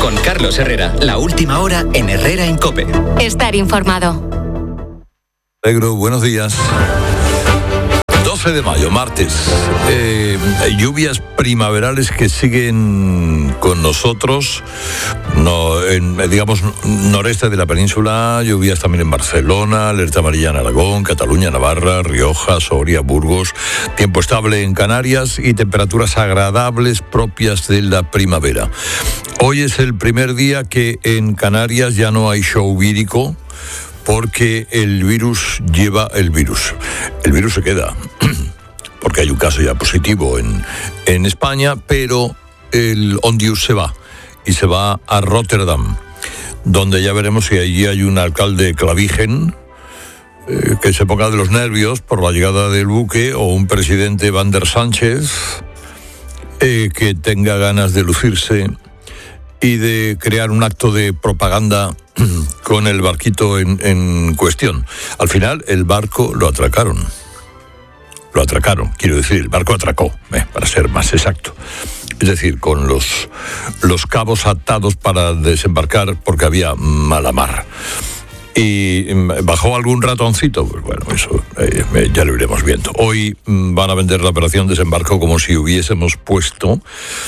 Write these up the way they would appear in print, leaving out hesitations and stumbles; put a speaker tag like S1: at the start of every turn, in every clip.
S1: Con Carlos Herrera, la última hora en Herrera en COPE.
S2: Estar informado.
S3: Negro, buenos días. 12 de mayo, martes. Lluvias primaverales que siguen con nosotros, digamos, noreste de la península, lluvias también en Barcelona, alerta amarilla en Aragón, Cataluña, Navarra, Rioja, Soria, Burgos, tiempo estable en Canarias y temperaturas agradables propias de la primavera. Hoy es el primer día que en Canarias ya no hay show vírico, porque el virus lleva el virus. El virus se queda, porque hay un caso ya positivo en España, pero el Ondius se va, y se va a Rotterdam, donde ya veremos si allí hay un alcalde clavigen, que se ponga de los nervios por la llegada del buque, o un presidente Van der Sánchez, que tenga ganas de lucirse y de crear un acto de propaganda con el barquito en cuestión. Al final, el barco lo atracaron. Quiero decir, el barco atracó, para ser más exacto. Es decir, con los cabos atados para desembarcar porque había mala mar. Y bajó algún ratoncito, pues bueno, eso ya lo iremos viendo. Hoy van a vender la operación desembarco como si hubiésemos puesto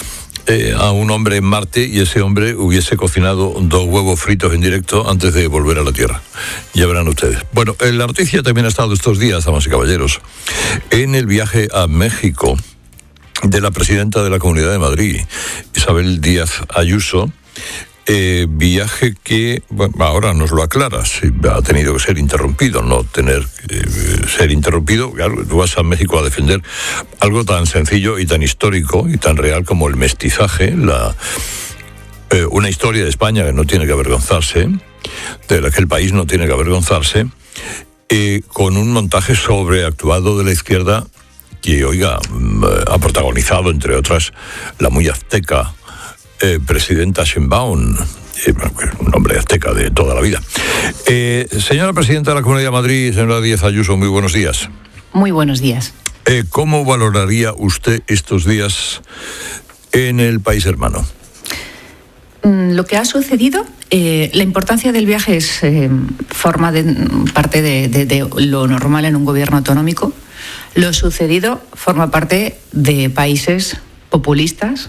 S3: a un hombre en Marte y ese hombre hubiese cocinado 2 huevos fritos en directo antes de volver a la Tierra. Ya verán ustedes. Bueno, la noticia también ha estado estos días, damas y caballeros, en el viaje a México de la presidenta de la Comunidad de Madrid, Isabel Díaz Ayuso. Viaje que, bueno, ahora nos lo aclara, si ha tenido que ser interrumpido, no tener ser interrumpido. Claro, tú vas a México a defender algo tan sencillo y tan histórico y tan real como el mestizaje, una historia de España que no tiene que avergonzarse, de la que el país no tiene que avergonzarse, con un montaje sobreactuado de la izquierda que, oiga, ha protagonizado, entre otras, la muy azteca presidenta Sheinbaum, un hombre azteca de toda la vida. Señora presidenta de la Comunidad de Madrid, señora Díaz Ayuso, muy buenos días.
S4: Muy buenos días.
S3: ¿Cómo valoraría usted estos días en el país hermano?
S4: Lo que ha sucedido, la importancia del viaje forma parte de lo normal en un gobierno autonómico. Lo sucedido forma parte de países populistas,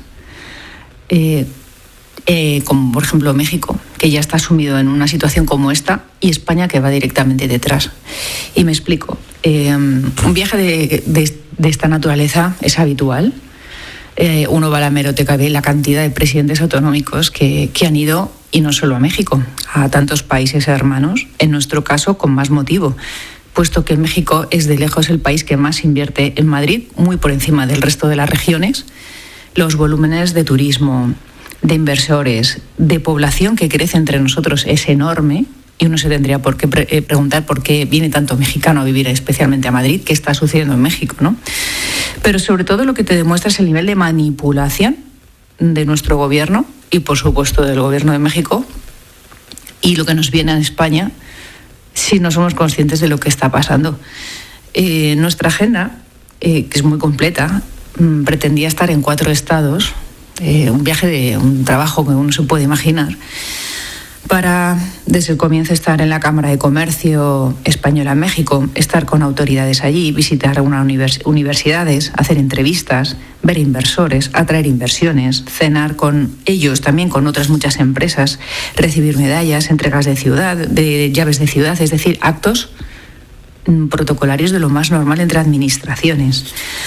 S4: como por ejemplo México, que ya está sumido en una situación como esta, y España, que va directamente detrás. Y me explico. Un viaje de esta naturaleza es habitual. Uno va a la hemeroteca de la cantidad de presidentes autonómicos que han ido, y no solo a México, a tantos países hermanos, en nuestro caso con más motivo, puesto que México es de lejos el país que más invierte en Madrid, muy por encima del resto de las regiones. Los volúmenes de turismo, de inversores, de población que crece entre nosotros es enorme, y uno se tendría por qué preguntar por qué viene tanto mexicano a vivir especialmente a Madrid, qué está sucediendo en México, ¿no? Pero sobre todo lo que te demuestra es el nivel de manipulación de nuestro gobierno y, por supuesto, del gobierno de México, y lo que nos viene en España si no somos conscientes de lo que está pasando. Nuestra agenda, que es muy completa, pretendía estar en 4 estados, un trabajo que uno se puede imaginar, para desde el comienzo estar en la Cámara de Comercio Española en México, estar con autoridades allí, visitar universidades, hacer entrevistas, ver inversores, atraer inversiones, cenar con ellos, también con otras muchas empresas, recibir medallas, entregas de llaves de ciudad, es decir, actos protocolarios de lo más normal entre administraciones.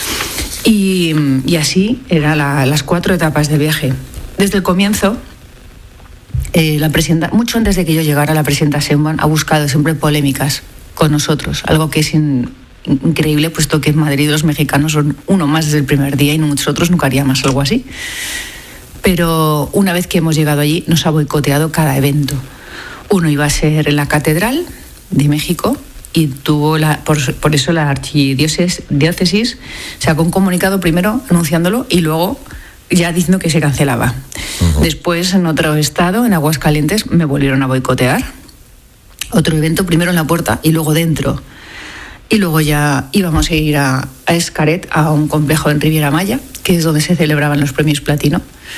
S4: Y así eran las 4 etapas del viaje. Desde el comienzo, la presidenta, mucho antes de que yo llegara, la presidenta Sheinbaum ha buscado siempre polémicas con nosotros, algo que es increíble, puesto que en Madrid los mexicanos son uno más desde el primer día y nosotros nunca haríamos algo así. Pero una vez que hemos llegado allí, nos ha boicoteado cada evento. Uno iba a ser en la Catedral de México, y tuvo por eso la archidiócesis sacó un comunicado primero anunciándolo y luego ya diciendo que se cancelaba. Uh-huh. Después, en otro estado, en Aguascalientes, me volvieron a boicotear. Otro evento, primero en la puerta y luego dentro. Y luego ya íbamos a ir a Xcaret, a un complejo en Riviera Maya, que es donde se celebraban los premios Platino.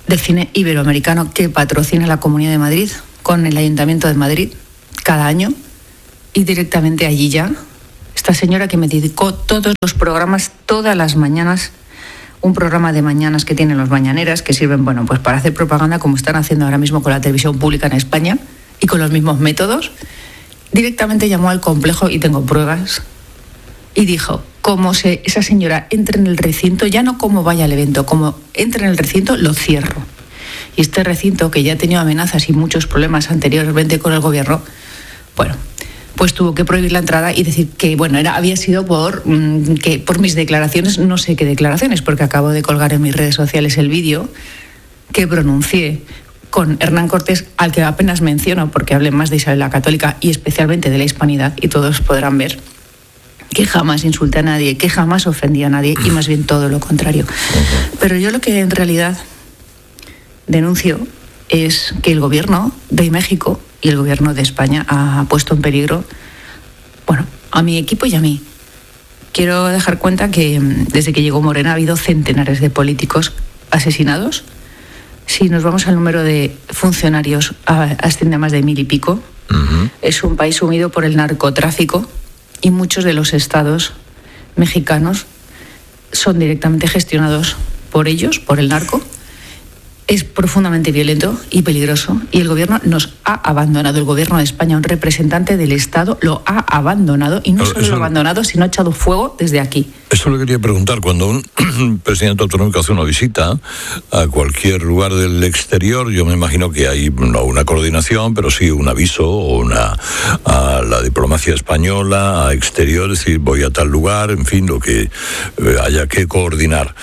S4: de cine iberoamericano que patrocina la Comunidad de Madrid con el Ayuntamiento de Madrid cada año, y directamente allí ya, esta señora que me dedicó todos los programas, todas las mañanas, un programa de mañanas que tienen los mañaneras, que sirven, bueno, pues para hacer propaganda como están haciendo ahora mismo con la televisión pública en España y con los mismos métodos, directamente llamó al complejo, y tengo pruebas, y dijo, esa señora entre en el recinto, ya no como vaya al evento, como entre en el recinto, lo cierro. Y este recinto, que ya ha tenido amenazas y muchos problemas anteriormente con el gobierno, bueno, pues tuvo que prohibir la entrada y decir que, bueno, había sido por mis declaraciones, no sé qué declaraciones, porque acabo de colgar en mis redes sociales el vídeo que pronuncié con Hernán Cortés, al que apenas menciono porque hablé más de Isabel la Católica y especialmente de la hispanidad, y todos podrán ver que jamás insulté a nadie, que jamás ofendí a nadie, y más bien todo lo contrario. Pero yo lo que en realidad denuncio es que el gobierno de México y el gobierno de España ha puesto en peligro, bueno, a mi equipo y a mí. Quiero dejar cuenta que desde que llegó Morena ha habido centenares de políticos asesinados. Si nos vamos al número de funcionarios, asciende a más de 1.000 y pico. Es un país sumido por el narcotráfico, y muchos de los estados mexicanos son directamente gestionados por ellos, por el narco. Es profundamente violento y peligroso, y el gobierno nos ha abandonado. El gobierno de España, un representante del Estado, lo ha abandonado, y no solo lo ha abandonado, sino ha echado fuego desde aquí.
S3: Eso le quería preguntar. Cuando un presidente autonómico hace una visita a cualquier lugar del exterior, yo me imagino que hay no una coordinación, pero sí un aviso o a la diplomacia española, a exterior, es decir, voy a tal lugar, en fin, lo que haya que coordinar.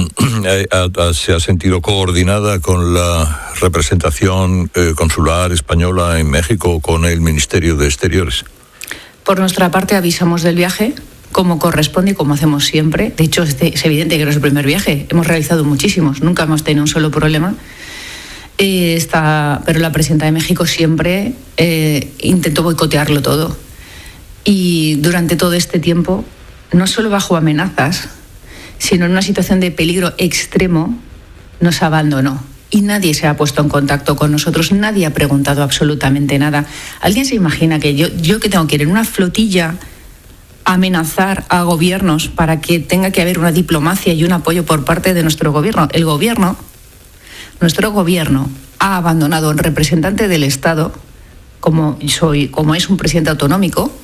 S3: ¿Se ha sentido coordinada con la representación consular española en México, con el Ministerio de Exteriores?
S4: Por nuestra parte avisamos del viaje como corresponde y como hacemos siempre. De hecho, es evidente que no es el primer viaje. Hemos realizado muchísimos, nunca hemos tenido un solo problema. Pero la presidenta de México siempre intentó boicotearlo todo. Y durante todo este tiempo, no solo bajo amenazas, sino en una situación de peligro extremo, nos abandonó. Y nadie se ha puesto en contacto con nosotros, nadie ha preguntado absolutamente nada. ¿Alguien se imagina que yo que tengo que ir en una flotilla a amenazar a gobiernos para que tenga que haber una diplomacia y un apoyo por parte de nuestro gobierno? Nuestro gobierno ha abandonado a un representante del Estado, como es un presidente autonómico,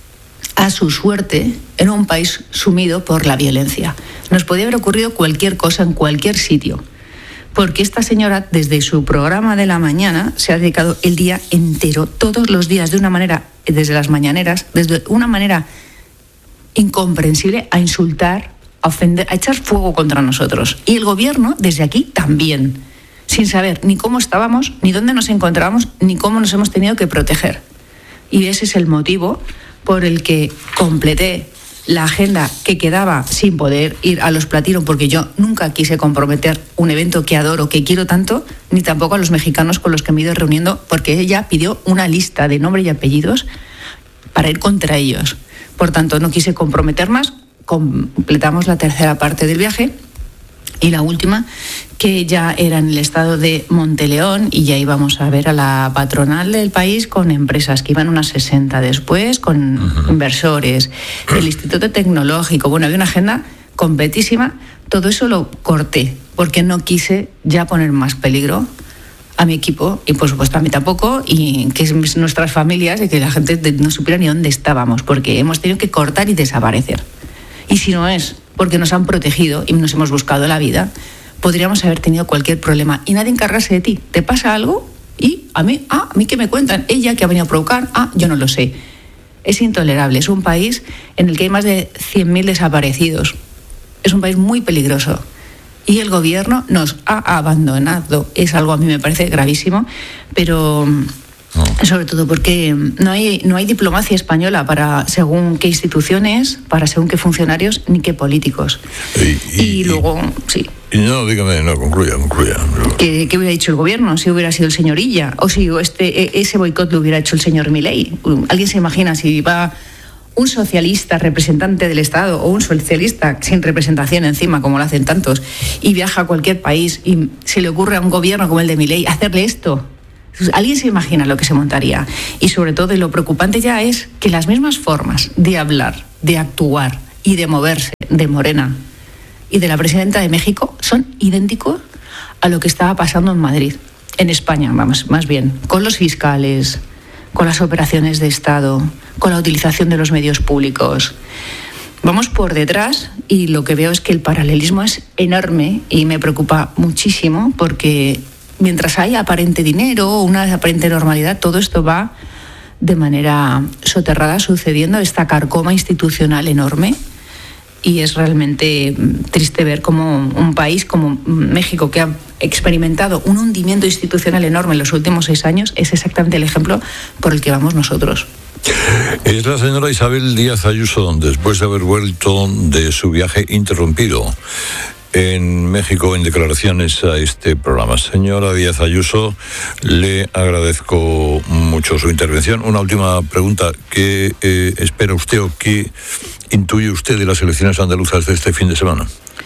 S4: a su suerte en un país sumido por la violencia. Nos podía haber ocurrido cualquier cosa en cualquier sitio, porque esta señora, desde su programa de la mañana, se ha dedicado el día entero, todos los días, de una manera, desde las mañaneras, desde una manera incomprensible, a insultar, a ofender, a echar fuego contra nosotros. Y el gobierno, desde aquí, también, sin saber ni cómo estábamos, ni dónde nos encontrábamos, ni cómo nos hemos tenido que proteger. Y ese es el motivo por el que completé la agenda que quedaba sin poder ir a los Platinum, porque yo nunca quise comprometer un evento que adoro, que quiero tanto, ni tampoco a los mexicanos con los que me he ido reuniendo, porque ella pidió una lista de nombres y apellidos para ir contra ellos. Por tanto, no quise comprometer más. Completamos la tercera parte del viaje, y la última, que ya era en el estado de Monteleón, y ya íbamos a ver a la patronal del país con empresas que iban unas 60 después, con inversores, el Instituto Tecnológico. Bueno, había una agenda completísima. Todo eso lo corté porque no quise ya poner más peligro a mi equipo, y por supuesto a mí tampoco, y que nuestras familias, y que la gente no supiera ni dónde estábamos, porque hemos tenido que cortar y desaparecer. Y si no es porque nos han protegido y nos hemos buscado la vida, podríamos haber tenido cualquier problema y nadie encargarse de ti. ¿Te pasa algo? Y a mí ¿qué me cuentan? Ella que ha venido a provocar, yo no lo sé. Es intolerable. Es un país en el que hay más de 100.000 desaparecidos. Es un país muy peligroso. Y el gobierno nos ha abandonado. Es algo, a mí me parece gravísimo, pero sobre todo porque no hay diplomacia española para según qué instituciones, para según qué funcionarios, ni qué políticos. Y luego, sí.
S3: No, dígame, no, concluya.
S4: ¿Qué hubiera dicho el gobierno si hubiera sido el señor Illa? O si ese boicot lo hubiera hecho el señor Milei. ¿Alguien se imagina si va un socialista representante del Estado o un socialista sin representación encima, como lo hacen tantos, y viaja a cualquier país y se le ocurre a un gobierno como el de Milei hacerle esto. ¿Alguien se imagina lo que se montaría? Y sobre todo, y lo preocupante ya es que las mismas formas de hablar, de actuar y de moverse de Morena y de la presidenta de México son idénticos a lo que estaba pasando en Madrid, en España, vamos, más bien, con los fiscales, con las operaciones de Estado, con la utilización de los medios públicos. Vamos por detrás y lo que veo es que el paralelismo es enorme y me preocupa muchísimo porque mientras hay aparente dinero, una aparente normalidad, todo esto va de manera soterrada sucediendo, esta carcoma institucional enorme. Y es realmente triste ver cómo un país como México, que ha experimentado un hundimiento institucional enorme en los últimos 6 años, es exactamente el ejemplo por el que vamos nosotros.
S3: Es la señora Isabel Díaz Ayuso, después de haber vuelto de su viaje interrumpido en México, en declaraciones a este programa. Señora Díaz Ayuso, le agradezco mucho su intervención. Una última pregunta. ¿Qué espera usted o qué intuye usted de las elecciones andaluzas de este fin de semana?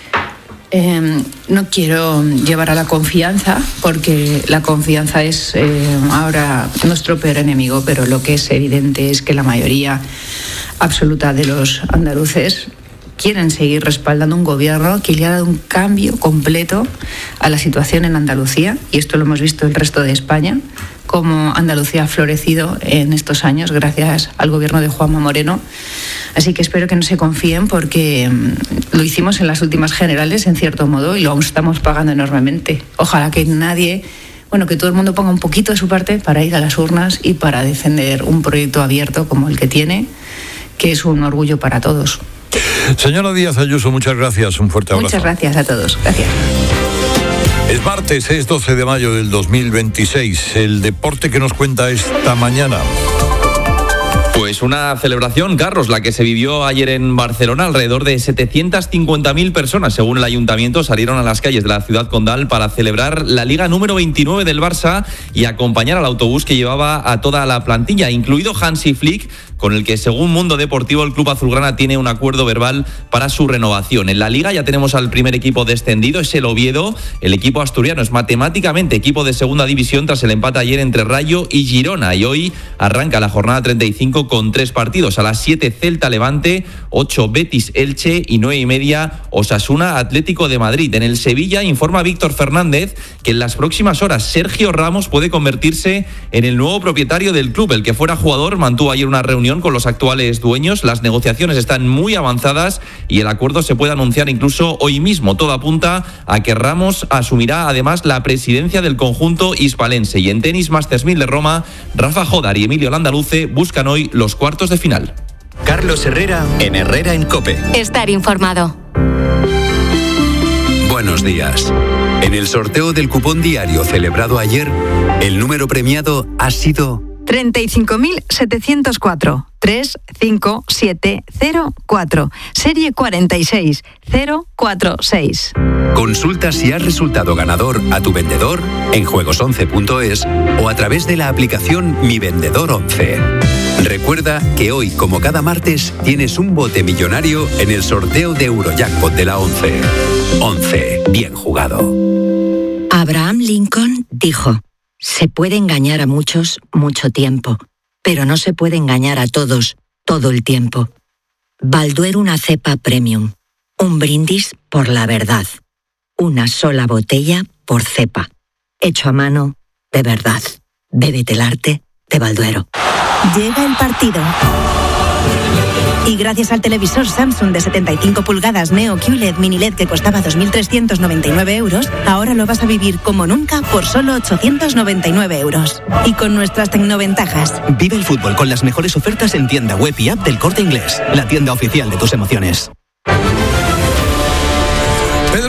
S4: No quiero llevar a la confianza, porque la confianza es ahora nuestro peor enemigo, pero lo que es evidente es que la mayoría absoluta de los andaluces quieren seguir respaldando un gobierno que le ha dado un cambio completo a la situación en Andalucía, y esto lo hemos visto en el resto de España, cómo Andalucía ha florecido en estos años gracias al gobierno de Juanma Moreno. Así que espero que no se confíen, porque lo hicimos en las últimas generales, en cierto modo, y lo estamos pagando enormemente. Ojalá que que todo el mundo ponga un poquito de su parte para ir a las urnas y para defender un proyecto abierto como el que tiene, que es un orgullo para todos.
S3: Señora Díaz Ayuso, muchas gracias, un fuerte abrazo.
S4: Muchas gracias a todos, gracias.
S3: Es martes, es 12 de mayo del 2026. El deporte que nos cuenta esta mañana.
S2: Pues una celebración, Carlos, la que se vivió ayer en Barcelona. Alrededor de 750.000 personas, según el ayuntamiento, salieron a las calles de la ciudad condal para celebrar la Liga número 29 del Barça y acompañar al autobús que llevaba a toda la plantilla, incluido Hansi Flick, con el que, según Mundo Deportivo, el club azulgrana tiene un acuerdo verbal para su renovación. En la Liga ya tenemos al primer equipo descendido, es el Oviedo. El equipo asturiano es matemáticamente equipo de segunda división tras el empate ayer entre Rayo y Girona, y hoy arranca la jornada 35 con 3 partidos. A las 7 Celta Levante, 8 Betis Elche y 9:30 Osasuna Atlético de Madrid. En el Sevilla informa Víctor Fernández que en las próximas horas Sergio Ramos puede convertirse en el nuevo propietario del club. El que fuera jugador mantuvo ayer una reunión con los actuales dueños. Las negociaciones están muy avanzadas y el acuerdo se puede anunciar incluso hoy mismo. Todo apunta a que Ramos asumirá además la presidencia del conjunto hispalense. Y en tenis, Masters 1000 de Roma, Rafa Jodar y Emilio Landaluce buscan hoy los cuartos de final.
S1: Carlos Herrera en Herrera en COPE.
S5: Estar informado.
S6: Buenos días. En el sorteo del cupón diario celebrado ayer, el número premiado ha sido
S5: 35.704 35704, serie 46046.
S6: Consulta si has resultado ganador a tu vendedor en juegos11.es o a través de la aplicación Mi Vendedor 11. Recuerda que hoy, como cada martes, tienes un bote millonario en el sorteo de Eurojackpot de la 11. 11. Bien jugado.
S7: Abraham Lincoln dijo: se puede engañar a muchos mucho tiempo, pero no se puede engañar a todos todo el tiempo. Balduero, una cepa premium. Un brindis por la verdad. Una sola botella por cepa. Hecho a mano, de verdad. Bébete el arte de Balduero.
S8: Llega el partido. Y gracias al televisor Samsung de 75 pulgadas Neo QLED Mini LED que costaba 2.399 euros, ahora lo vas a vivir como nunca por solo 899 euros. Y con nuestras tecnoventajas.
S9: Vive el fútbol con las mejores ofertas en tienda web y app del Corte Inglés, la tienda oficial de tus emociones.
S3: Pedro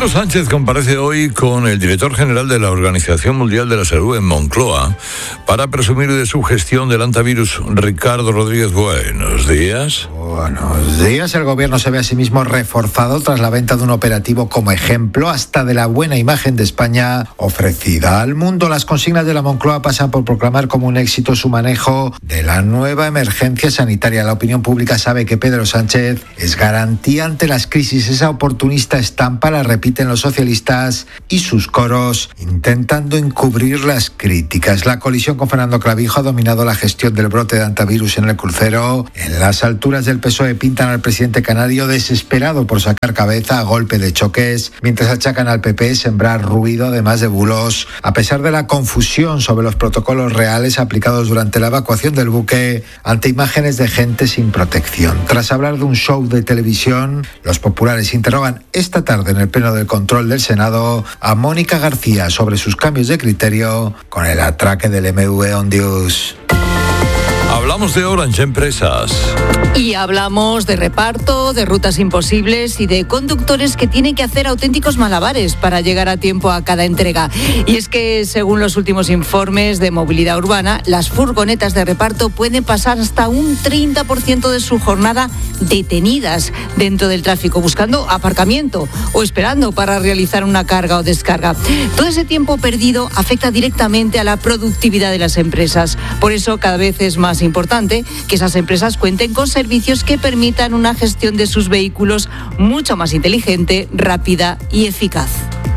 S3: Pedro Sánchez comparece hoy con el director general de la Organización Mundial de la Salud en Moncloa para presumir de su gestión del antivirus. Ricardo Rodríguez, buenos días.
S10: Buenos días. El gobierno se ve a sí mismo reforzado tras la venta de un operativo como ejemplo hasta de la buena imagen de España ofrecida al mundo. Las consignas de la Moncloa pasan por proclamar como un éxito su manejo de la nueva emergencia sanitaria. La opinión pública sabe que Pedro Sánchez es garantía ante las crisis. Esa oportunista estampa la repiten los socialistas y sus coros, intentando encubrir las críticas. La colisión con Fernando Clavijo ha dominado la gestión del brote de antivirus en el crucero. En las alturas del PSOE pintan al presidente canario desesperado por sacar cabeza a golpe de choques, mientras achacan al PP sembrar ruido además de bulos. A pesar de la confusión sobre los protocolos reales aplicados durante la evacuación del buque ante imágenes de gente sin protección. Tras hablar de un show de televisión, los populares interrogan esta tarde en el Pleno del Control del Senado a Mónica García sobre sus cambios de criterio con el atraque del MV Ondius.
S3: Hablamos de Orange Empresas.
S11: Y hablamos de reparto, de rutas imposibles y de conductores que tienen que hacer auténticos malabares para llegar a tiempo a cada entrega. Y es que, según los últimos informes de movilidad urbana, las furgonetas de reparto pueden pasar hasta un 30% de su jornada detenidas dentro del tráfico, buscando aparcamiento o esperando para realizar una carga o descarga. Todo ese tiempo perdido afecta directamente a la productividad de las empresas. Por eso, cada vez es más importante que esas empresas cuenten con servicios que permitan una gestión de sus vehículos mucho más inteligente, rápida y eficaz.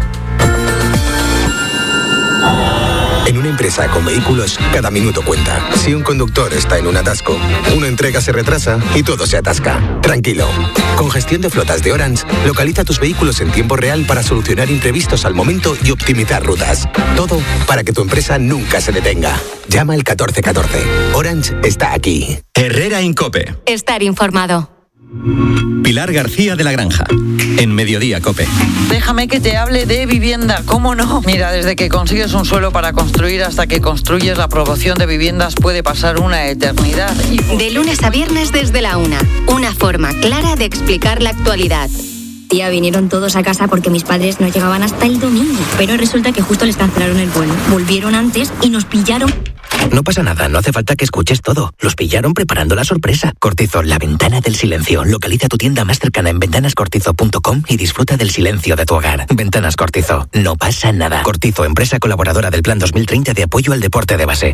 S12: En una empresa con vehículos, cada minuto cuenta. Si un conductor está en un atasco, una entrega se retrasa y todo se atasca. Tranquilo. Con gestión de flotas de Orange, localiza tus vehículos en tiempo real para solucionar imprevistos al momento y optimizar rutas. Todo para que tu empresa nunca se detenga. Llama al 1414. Orange está aquí.
S1: Herrera en COPE.
S5: Estar informado.
S1: Pilar García de la Granja, en Mediodía COPE.
S13: Déjame que te hable de vivienda, ¿cómo no? Mira, desde que consigues un suelo para construir hasta que construyes, la promoción de viviendas puede pasar una eternidad.
S5: De lunes a viernes desde la 1. Una forma clara de explicar la actualidad.
S14: Tía, vinieron todos a casa porque mis padres no llegaban hasta el domingo. Pero resulta que justo les cancelaron el vuelo. Volvieron antes y nos pillaron.
S15: No pasa nada, no hace falta que escuches todo. Los pillaron preparando la sorpresa. Cortizo, la ventana del silencio. Localiza tu tienda más cercana en ventanascortizo.com y disfruta del silencio de tu hogar. Ventanas Cortizo, no pasa nada. Cortizo, empresa colaboradora del Plan 2030 de apoyo al deporte de base.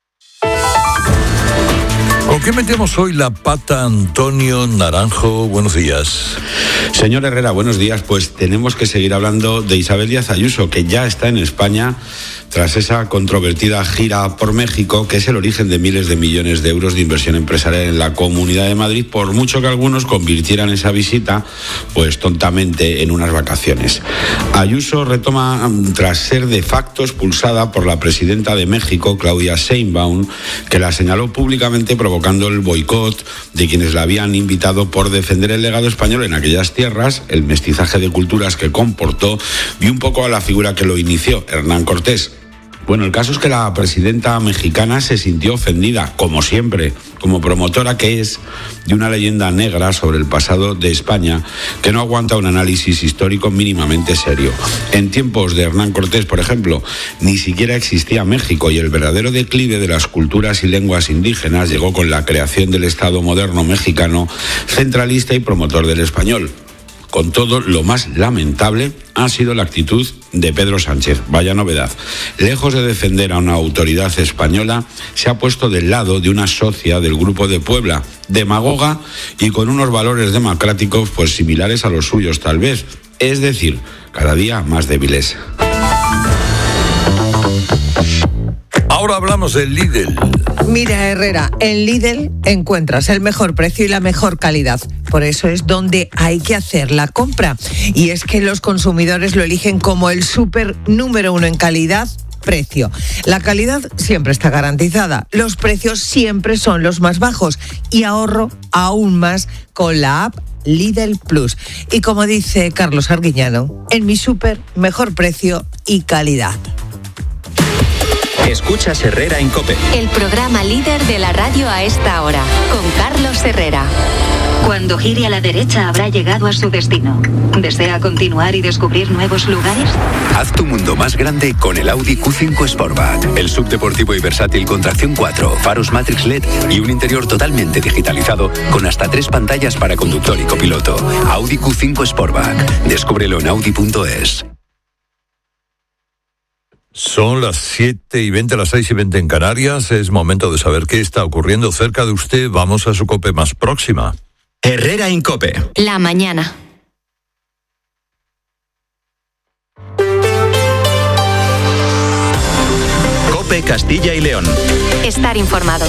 S3: ¿Con qué metemos hoy la pata, Antonio Naranjo? Buenos días.
S16: Señor Herrera, buenos días. Pues tenemos que seguir hablando de Isabel Díaz Ayuso, que ya está en España tras esa controvertida gira por México, que es el origen de miles de millones de euros de inversión empresarial en la Comunidad de Madrid, por mucho que algunos convirtieran esa visita, pues tontamente, en unas vacaciones. Ayuso retoma tras ser de facto expulsada por la presidenta de México, Claudia Sheinbaum, que la señaló públicamente provocando el boicot de quienes la habían invitado por defender el legado español en aquellas tierras, el mestizaje de culturas que comportó y un poco a la figura que lo inició, Hernán Cortés. Bueno, el caso es que la presidenta mexicana se sintió ofendida, como siempre, como promotora que es, de una leyenda negra sobre el pasado de España que no aguanta un análisis histórico mínimamente serio. En tiempos de Hernán Cortés, por ejemplo, ni siquiera existía México y el verdadero declive de las culturas y lenguas indígenas llegó con la creación del Estado moderno mexicano, centralista y promotor del español. Con todo, lo más lamentable ha sido la actitud de Pedro Sánchez. Vaya novedad. Lejos de defender a una autoridad española, se ha puesto del lado de una socia del Grupo de Puebla, demagoga y con unos valores democráticos pues similares a los suyos tal vez. Es decir, cada día más débiles.
S3: Ahora hablamos del Lidl.
S17: Mira, Herrera, en Lidl encuentras el mejor precio y la mejor calidad. Por eso es donde hay que hacer la compra. Y es que los consumidores lo eligen como el súper número 1 en calidad-precio. La calidad siempre está garantizada. Los precios siempre son los más bajos. Y ahorro aún más con la app Lidl Plus. Y como dice Carlos Arguiñano, en mi súper, mejor precio y calidad.
S1: Escuchas Herrera en COPE.
S5: El programa líder de la radio a esta hora, con Carlos Herrera.
S18: Cuando gire a la derecha habrá llegado a su destino. ¿Desea continuar y descubrir nuevos lugares?
S6: Haz tu mundo más grande con el Audi Q5 Sportback. El subdeportivo y versátil con tracción 4, faros Matrix LED y un interior totalmente digitalizado con hasta 3 pantallas para conductor y copiloto. Audi Q5 Sportback. Descúbrelo en audi.es.
S3: Son las 7:20, las 6:20 en Canarias. Es momento de saber qué está ocurriendo cerca de usted. Vamos a su COPE más próxima.
S1: Herrera en COPE.
S5: La mañana.
S1: COPE Castilla y León.
S5: Estar informado.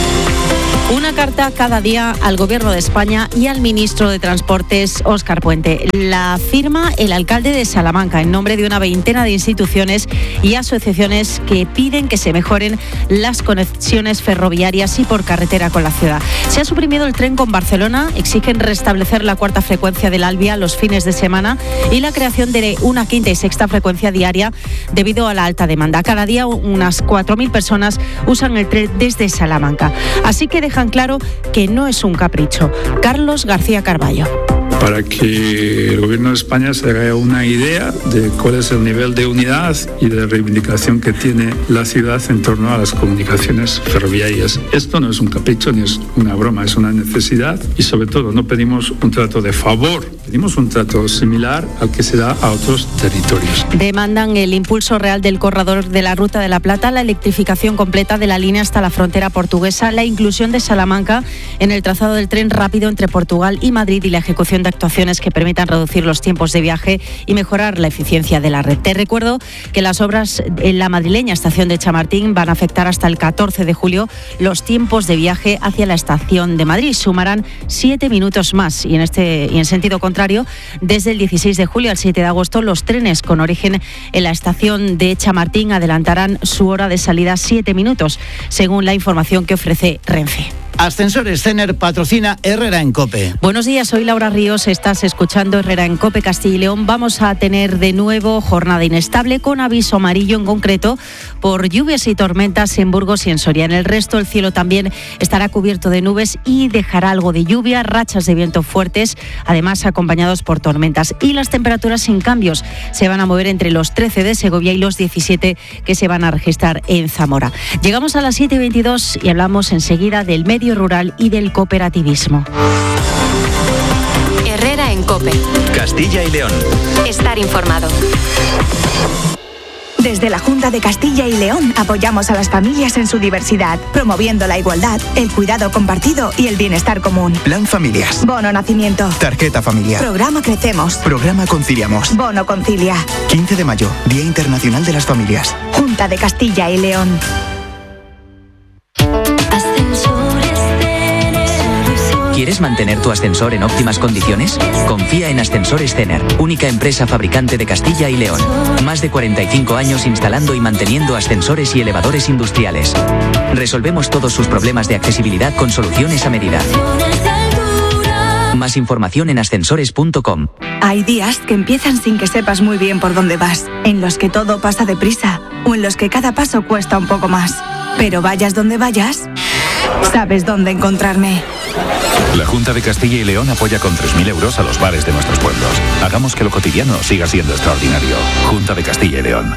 S19: Una carta cada día al Gobierno de España y al ministro de Transportes, Óscar Puente. La firma el alcalde de Salamanca en nombre de una veintena de instituciones y asociaciones que piden que se mejoren las conexiones ferroviarias y por carretera con la ciudad. Se ha suprimido el tren con Barcelona, exigen restablecer la 4ª frecuencia del Alvia los fines de semana y la creación de una 5ª y 6ª frecuencia diaria debido a la alta demanda. Cada día unas 4.000 personas usan el tren desde Salamanca. Así que dejan claro que no es un capricho. Carlos García Carballo.
S20: Para que el Gobierno de España se haga una idea de cuál es el nivel de unidad y de reivindicación que tiene la ciudad en torno a las comunicaciones ferroviarias. Esto no es un capricho ni es una broma, es una necesidad y sobre todo no pedimos un trato de favor, pedimos un trato similar al que se da a otros territorios.
S19: Demandan el impulso real del corredor de la Ruta de la Plata, la electrificación completa de la línea hasta la frontera portuguesa, la inclusión de Salamanca en el trazado del tren rápido entre Portugal y Madrid y la ejecución de actuaciones que permitan reducir los tiempos de viaje y mejorar la eficiencia de la red. Te recuerdo que las obras en la madrileña estación de Chamartín van a afectar hasta el 14 de julio los tiempos de viaje hacia la estación de Madrid. Sumarán 7 minutos más y en sentido contrario, desde el 16 de julio al 7 de agosto, los trenes con origen en la estación de Chamartín adelantarán su hora de salida 7 minutos, según la información que ofrece Renfe.
S21: Ascensores Cener patrocina Herrera en COPE.
S19: Buenos días, soy Laura Ríos, estás escuchando Herrera en COPE Castilla y León. Vamos a tener de nuevo jornada inestable con aviso amarillo en concreto por lluvias y tormentas en Burgos y en Soria. En el resto el cielo también estará cubierto de nubes y dejará algo de lluvia, rachas de viento fuertes, además acompañados por tormentas. Y las temperaturas sin cambios se van a mover entre los 13 de Segovia y los 17 que se van a registrar en Zamora. Llegamos a las 7:22 y hablamos enseguida del medio rural y del cooperativismo.
S5: Herrera en COPE.
S1: Castilla y León.
S5: Estar informado.
S8: Desde la Junta de Castilla y León apoyamos a las familias en su diversidad, promoviendo la igualdad, el cuidado compartido y el bienestar común.
S9: Plan Familias.
S8: Bono Nacimiento.
S9: Tarjeta familiar.
S8: Programa Crecemos.
S9: Programa Conciliamos.
S8: Bono Concilia.
S9: 15 de mayo, Día Internacional de las Familias.
S8: Junta de Castilla y León.
S15: ¿Quieres mantener tu ascensor en óptimas condiciones? Confía en Ascensores Cener, única empresa fabricante de Castilla y León. Más de 45 años instalando y manteniendo ascensores y elevadores industriales. Resolvemos todos sus problemas de accesibilidad con soluciones a medida. Más información en ascensores.com.
S8: Hay días que empiezan sin que sepas muy bien por dónde vas, en los que todo pasa deprisa o en los que cada paso cuesta un poco más. Pero vayas donde vayas, sabes dónde encontrarme.
S22: La Junta de Castilla y León apoya con 3.000 euros a los bares de nuestros pueblos. Hagamos que lo cotidiano siga siendo extraordinario. Junta de Castilla y León.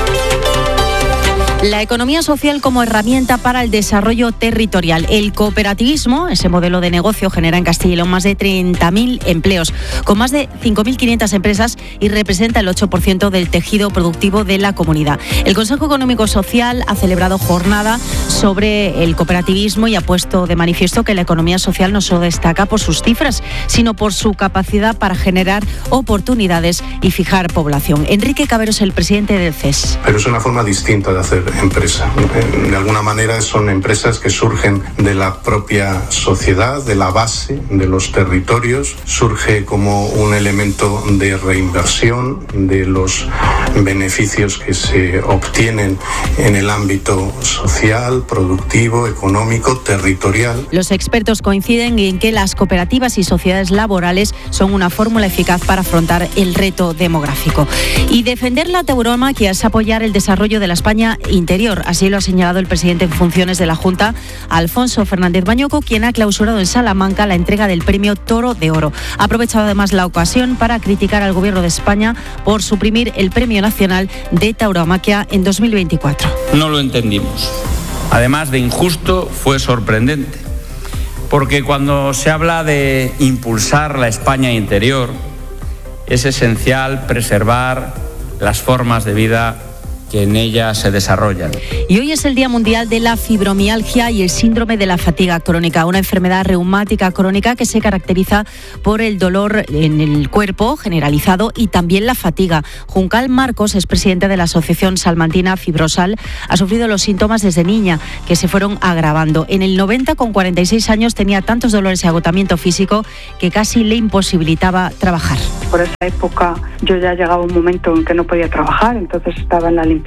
S19: La economía social como herramienta para el desarrollo territorial. El cooperativismo, ese modelo de negocio, genera en Castilla y León más de 30.000 empleos, con más de 5.500 empresas y representa el 8% del tejido productivo de la comunidad. El Consejo Económico Social ha celebrado jornada sobre el cooperativismo y ha puesto de manifiesto que la economía social no solo destaca por sus cifras, sino por su capacidad para generar oportunidades y fijar población. Enrique Cabero es el presidente del CES.
S23: Pero es una forma distinta de hacer empresa. De alguna manera son empresas que surgen de la propia sociedad, de la base de los territorios, surge como un elemento de reinversión de los beneficios que se obtienen en el ámbito social, productivo, económico, territorial.
S19: Los expertos coinciden en que las cooperativas y sociedades laborales son una fórmula eficaz para afrontar el reto demográfico. Y defender la tauromaquia es apoyar el desarrollo de la España interior. Así lo ha señalado el presidente en funciones de la Junta, Alfonso Fernández Bañoco, quien ha clausurado en Salamanca la entrega del premio Toro de Oro. Ha aprovechado además la ocasión para criticar al Gobierno de España por suprimir el Premio Nacional de Tauromaquia en 2024.
S2: No lo entendimos. Además de injusto, fue sorprendente. Porque cuando se habla de impulsar la España interior, es esencial preservar las formas de vida que en ella se desarrollan.
S19: Y hoy es el Día Mundial de la Fibromialgia y el síndrome de la fatiga crónica, una enfermedad reumática crónica que se caracteriza por el dolor en el cuerpo generalizado y también la fatiga. Juncal Marcos es presidente de la Asociación Salmantina Fibrosal. Ha sufrido los síntomas desde niña, que se fueron agravando. En el 90, con 46 años, tenía tantos dolores y agotamiento físico que casi le imposibilitaba trabajar.
S4: Por esa época yo ya llegaba un momento en que no podía trabajar, entonces estaba en la limpieza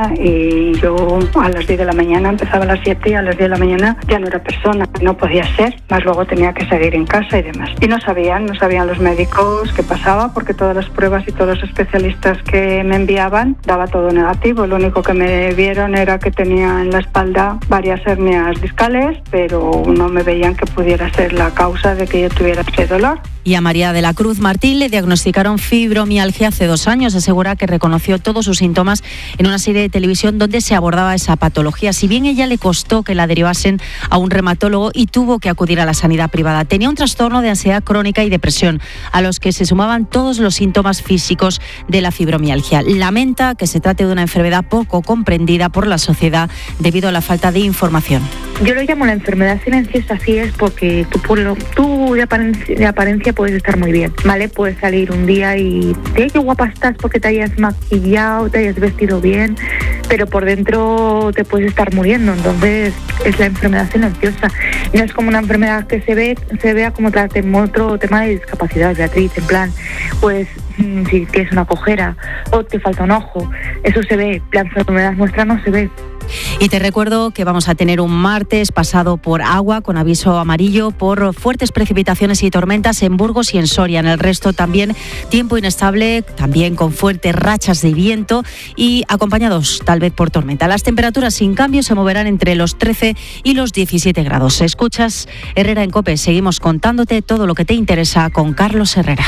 S4: y yo a las 10 de la mañana empezaba a las 7 y a las 10 de la mañana ya no era persona, no podía ser, más luego tenía que seguir en casa y demás. Y no sabían los médicos qué pasaba, porque todas las pruebas y todos los especialistas que me enviaban daba todo negativo. Lo único que me vieron era que tenía en la espalda varias hernias discales, pero no me veían que pudiera ser la causa de que yo tuviera ese dolor.
S19: Y a María de la Cruz Martín le diagnosticaron fibromialgia hace 2 años. Asegura que reconoció todos sus síntomas en una serie de televisión donde se abordaba esa patología. Si bien ella le costó que la derivasen a un reumatólogo y tuvo que acudir a la sanidad privada. Tenía un trastorno de ansiedad crónica y depresión, a los que se sumaban todos los síntomas físicos de la fibromialgia. Lamenta que se trate de una enfermedad poco comprendida por la sociedad debido a la falta de información.
S7: Yo lo llamo la enfermedad silenciosa, así es, porque tú de apariencia puedes estar muy bien, ¿vale? Puedes salir un día y qué guapa estás porque te hayas maquillado, te hayas vestido bien, pero por dentro te puedes estar muriendo. Entonces es la enfermedad silenciosa. No es como una enfermedad que se vea como otro tema de discapacidad, Beatriz, en plan, pues si tienes una cojera o te falta un ojo, eso se ve. La enfermedad nuestra no se ve.
S19: Y te recuerdo que vamos a tener un martes pasado por agua con aviso amarillo por fuertes precipitaciones y tormentas en Burgos y en Soria. En el resto también tiempo inestable, también con fuertes rachas de viento y acompañados tal vez por tormenta. Las temperaturas sin cambio se moverán entre los 13 y los 17 grados. Escuchas Herrera en COPE. Seguimos contándote todo lo que te interesa con Carlos Herrera.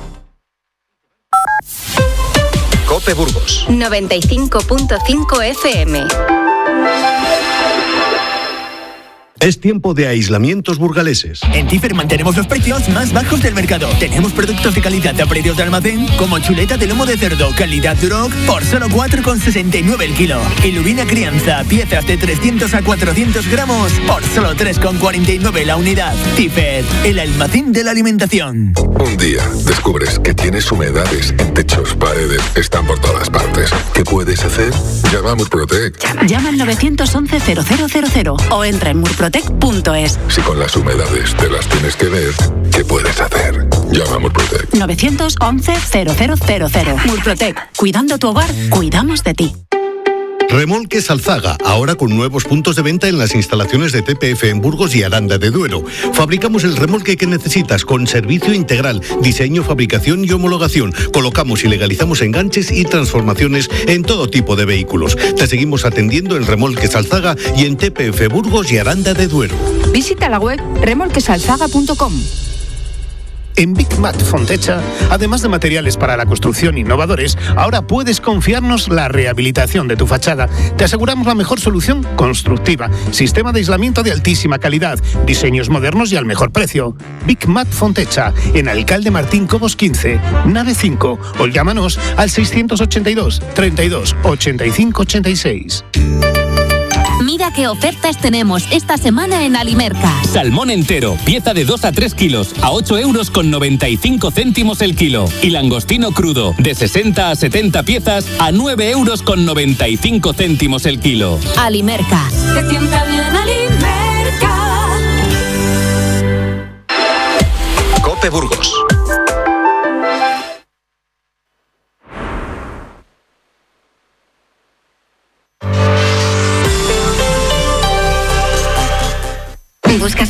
S1: COPE Burgos
S5: 95.5 FM.
S24: Es tiempo de aislamientos burgaleses.
S25: En Tifer mantenemos los precios más bajos del mercado. Tenemos productos de calidad a precios de almacén, como chuleta de lomo de cerdo, calidad Duroc, por solo 4,69 el kilo. Y lubina crianza, piezas de 300 a 400 gramos, por solo 3,49 la unidad. Tifer, el almacén de la alimentación.
S26: Un día descubres que tienes humedades en techos, paredes, están por todas partes. ¿Qué puedes hacer? Llama a Murprotec.
S27: Llama al 911-0000 o entra en murprotec.es.
S26: Si con las humedades te las tienes que ver, ¿qué puedes hacer? Llama a Murprotec.
S27: 911-0000. Murprotec. Cuidando tu hogar, cuidamos de ti.
S24: Remolques Alzaga, ahora con nuevos puntos de venta en las instalaciones de TPF en Burgos y Aranda de Duero. Fabricamos el remolque que necesitas con servicio integral, diseño, fabricación y homologación. Colocamos y legalizamos enganches y transformaciones en todo tipo de vehículos. Te seguimos atendiendo en Remolques Alzaga y en TPF Burgos y Aranda de Duero.
S28: Visita la web remolquesalzaga.com.
S29: En Big Mat Fontecha, además de materiales para la construcción innovadores, ahora puedes confiarnos la rehabilitación de tu fachada. Te aseguramos la mejor solución constructiva, sistema de aislamiento de altísima calidad, diseños modernos y al mejor precio. Big Mat Fontecha, en Alcalde Martín Cobos 15, nave 5, o llámanos al 682 32 85 86.
S27: Mira qué ofertas tenemos esta semana en Alimerca.
S30: Salmón entero, pieza de 2 a 3 kilos, a 8,95 € el kilo. Y langostino crudo, de 60 a 70 piezas, a 9,95 € el kilo.
S27: Alimerca.
S28: Se sienta bien Alimerca.
S1: COPE Burgos.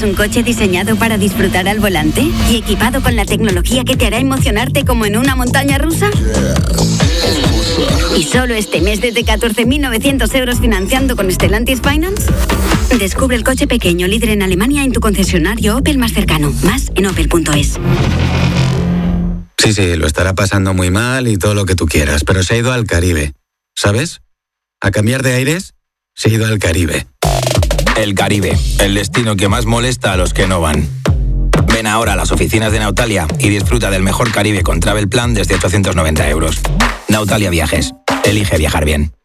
S3: un coche diseñado para disfrutar al volante y equipado con la tecnología que te hará emocionarte como en una montaña rusa? ¿Y solo este mes desde 14.900 euros financiando con Stellantis Finance? Descubre el coche pequeño líder en Alemania en tu concesionario Opel más cercano. Más en opel.es.
S6: Sí, lo estará pasando muy mal y todo lo que tú quieras, pero se ha ido al Caribe, ¿sabes? A cambiar de aires, se ha ido al Caribe.
S10: El Caribe, el destino que más molesta a los que no van. Ven ahora a las oficinas de Nautalia y disfruta del mejor Caribe con Travel Plan desde 890 euros. Nautalia Viajes. Elige viajar bien.